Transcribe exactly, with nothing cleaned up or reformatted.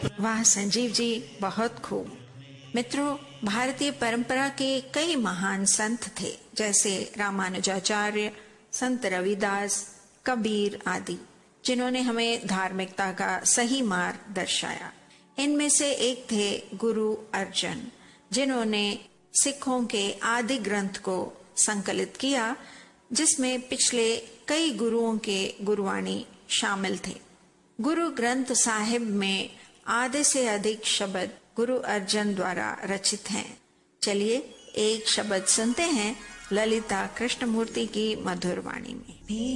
वाह संजीव जी, बहुत खूब। मित्रों, भारतीय परंपरा के कई महान संत थे, जैसे रामानुजाचार्य, संत रविदास, कबीर आदि, जिन्होंने हमें धार्मिकता का सही मार्ग दर्शाया। इनमें से एक थे गुरु अर्जन, जिन्होंने सिखों के आदि ग्रंथ को संकलित किया, जिसमें पिछले कई गुरुओं के गुरबाणी शामिल थे। गुरु ग्रंथ साहिब में आधे से अधिक शब्द गुरु अर्जन द्वारा रचित हैं। चलिए एक शब्द सुनते हैं ललिता कृष्णमूर्ति की मधुर वाणी में।